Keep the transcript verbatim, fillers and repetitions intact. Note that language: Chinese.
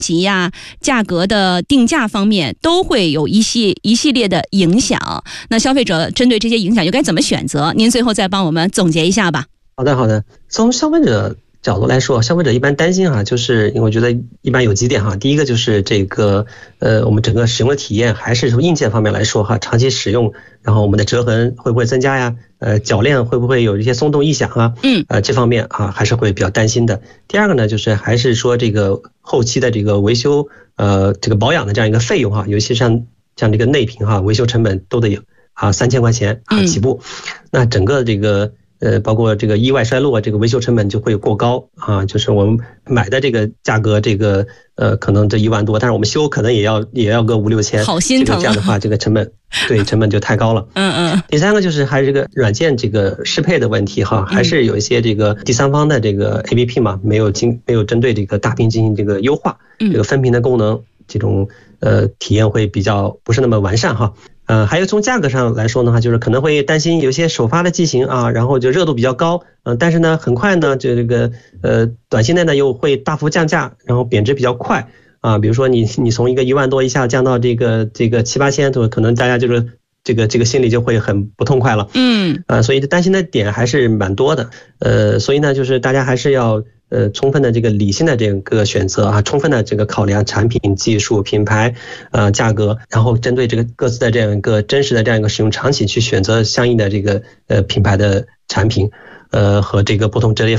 及呀、啊、价格的定价方面都会有一系一系列的影响。那消费者针对这些影响又该怎么选择？您最后再帮我们总结一下吧。 好的，好的。从消费者角度来说，消费者一般担心哈，就是因为我觉得一般有几点哈。第一个就是这个呃，我们整个使用的体验，还是从硬件方面来说哈，长期使用，然后我们的折痕会不会增加呀？呃，铰链会不会有一些松动异响啊？嗯，呃，这方面啊还是会比较担心的。第二个呢，就是还是说这个后期的这个维修呃这个保养的这样一个费用哈，尤其像像这个内屏哈，维修成本都得有啊三千块钱啊起步，那整个这个。呃，包括这个意外摔落，这个维修成本就会过高啊。就是我们买的这个价格，这个呃，可能这一万多，但是我们修可能也要也要个五六千， 好心疼、啊。 这个这样的话，这个成本对成本就太高了。嗯嗯。第三个就是还是这个软件这个适配的问题哈，还是有一些这个第三方的这个 A P P 嘛，没有经没有针对这个大屏进行这个优化，这个分屏的功能这种呃体验会比较不是那么完善哈。呃，还有从价格上来说的话，就是可能会担心有些首发的机型啊，然后就热度比较高，嗯、呃，但是呢，很快呢，就这个呃，短期内呢又会大幅降价，然后贬值比较快啊。比如说你你从一个一万多一下降到这个这个七八千，可能大家就是这个这个心里就会很不痛快了。嗯，啊，所以担心的点还是蛮多的。呃，所以呢，就是大家还是要。呃，充分的这个理性的这个选择啊，充分的这个考量产品、技术、品牌、呃价格，然后针对这个各自的这样一个真实的这样一个使用场景去选择相应的这个呃品牌的产品，呃和这个不同折叠